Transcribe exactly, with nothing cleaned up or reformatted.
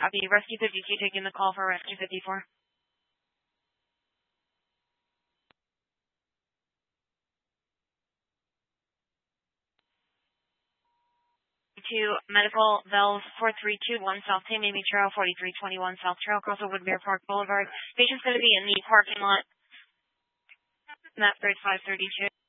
Copy. Rescue fifty-two taking the call for Rescue fifty-four. To Medical Valves four three two one South Tammy Trail, forty-three twenty-one South Trail, Crossover Woodmere Park Boulevard. Patient's going to be in the parking lot. Map thirty-five thirty-two.